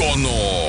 Icono.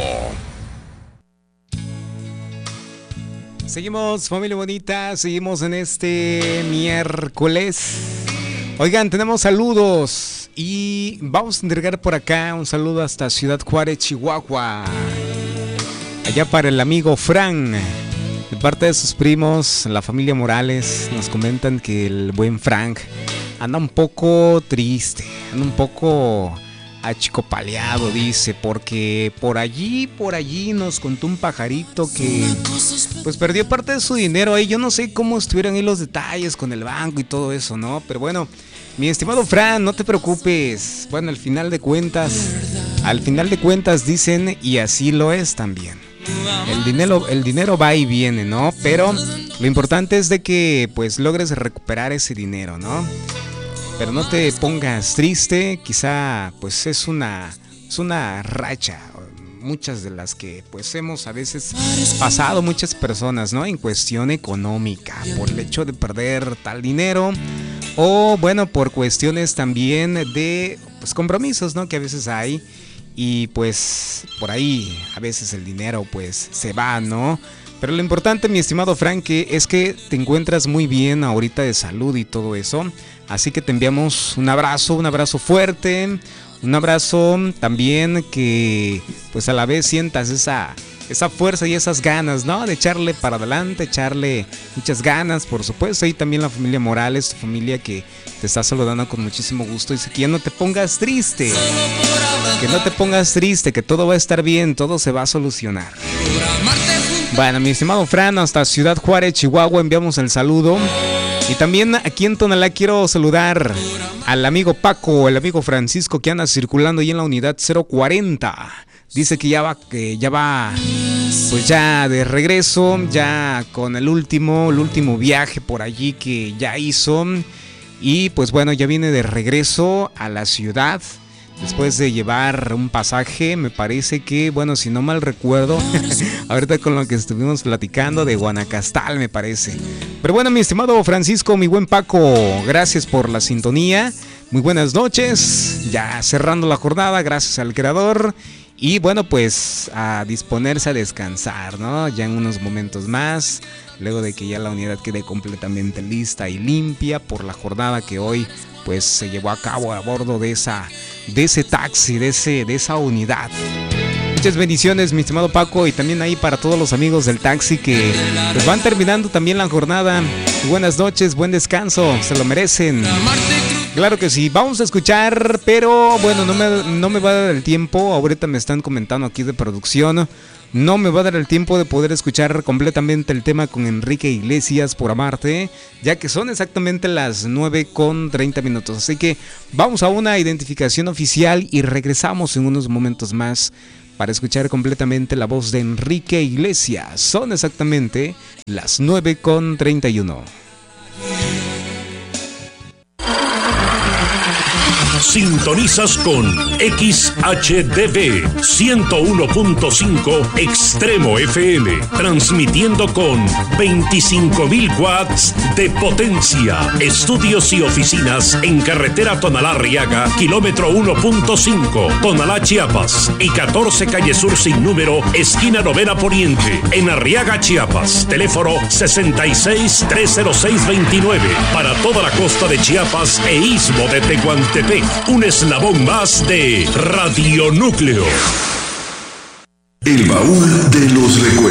Seguimos, familia bonita, seguimos en este miércoles. Oigan, tenemos saludos y vamos a entregar por acá un saludo hasta Ciudad Juárez, Chihuahua. Allá para el amigo Fran, de parte de sus primos, la familia Morales, nos comentan que el buen Frank anda un poco triste, anda un poco achicopaleado, dice, porque por allí nos contó un pajarito que pues perdió parte de su dinero ahí. Yo no sé cómo estuvieron ahí los detalles con el banco y todo eso, ¿no? Pero bueno, mi estimado Fran, no te preocupes. Bueno, al final de cuentas dicen, y así lo es también. El dinero va y viene, ¿no? Pero lo importante es de que pues logres recuperar ese dinero, ¿no? Pero no te pongas triste, quizá pues es una racha, muchas de las que pues hemos a veces pasado muchas personas, ¿no? En cuestión económica, por el hecho de perder tal dinero, o bueno, por cuestiones también de pues compromisos, ¿no? Que a veces hay, y pues por ahí a veces el dinero pues se va, ¿no? Pero lo importante, mi estimado Frank, es que te encuentras muy bien ahorita de salud y todo eso. Así que te enviamos un abrazo fuerte, un abrazo también que pues a la vez sientas esa fuerza y esas ganas, ¿no? De echarle para adelante, echarle muchas ganas, por supuesto. Y también la familia Morales, tu familia que te está saludando con muchísimo gusto. Dice que ya no te pongas triste, que todo va a estar bien, todo se va a solucionar. Bueno, mi estimado Fran, hasta Ciudad Juárez, Chihuahua, enviamos el saludo. Y también aquí en Tonalá quiero saludar al amigo Paco, el amigo Francisco que anda circulando ahí en la unidad 040. Dice que ya va pues ya de regreso, ya con el último viaje por allí que ya hizo. Y pues bueno, ya viene de regreso a la ciudad. Después de llevar un pasaje, me parece que, bueno, si no mal recuerdo, ahorita con lo que estuvimos platicando de Guanacastal, me parece. Pero bueno, mi estimado Francisco, mi buen Paco, gracias por la sintonía. Muy buenas noches, ya cerrando la jornada, gracias al creador. Y bueno, pues a disponerse a descansar, ¿no? Ya en unos momentos más, luego de que ya la unidad quede completamente lista y limpia por la jornada que hoy pues se llevó a cabo a bordo de ese taxi, de esa unidad. Muchas bendiciones, mi estimado Paco, y también ahí para todos los amigos del taxi que pues van terminando también la jornada. Buenas noches, buen descanso, se lo merecen. Claro que sí, vamos a escuchar, pero bueno, no me va a dar el tiempo. Ahorita me están comentando aquí de producción. No me va a dar el tiempo de poder escuchar completamente el tema con Enrique Iglesias, Por Amarte, ya que son exactamente las 9:30. Así que vamos a una identificación oficial y regresamos en unos momentos más para escuchar completamente la voz de Enrique Iglesias. Son exactamente las 9:31. Sintonizas con XHDB 101.5 Extremo FM, transmitiendo con 25,000 watts de potencia. Estudios y oficinas en carretera Tonalá-Arriaga, kilómetro 1.5, Tonalá, Chiapas, y 14 calle Sur sin número, esquina Novena Poniente, en Arriaga, Chiapas. Teléfono 66-306-29, para toda la costa de Chiapas e istmo de Tehuantepec. Un eslabón más de Radio Núcleo. El baúl de los recuerdos.